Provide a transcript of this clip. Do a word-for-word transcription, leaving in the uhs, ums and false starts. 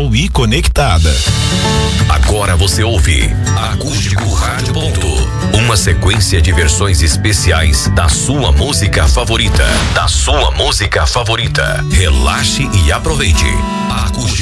legal e conectada. Agora você ouve Acústico Rádio Ponto, uma sequência de versões especiais da sua música favorita. Da sua música favorita. Relaxe e aproveite.